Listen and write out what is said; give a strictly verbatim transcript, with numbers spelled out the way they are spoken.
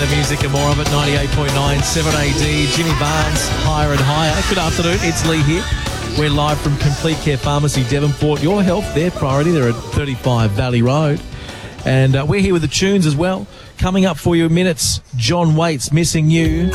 better music and more of it. ninety-eight point nine, seven A D. Jimmy Barnes, higher and higher. Good afternoon, it's Lee here. We're live from Complete Care Pharmacy, Devonport. Your health, their priority. They're at thirty-five Valley Road. And uh, we're here with the tunes as well. Coming up for you in minutes, John Waits, Missing You.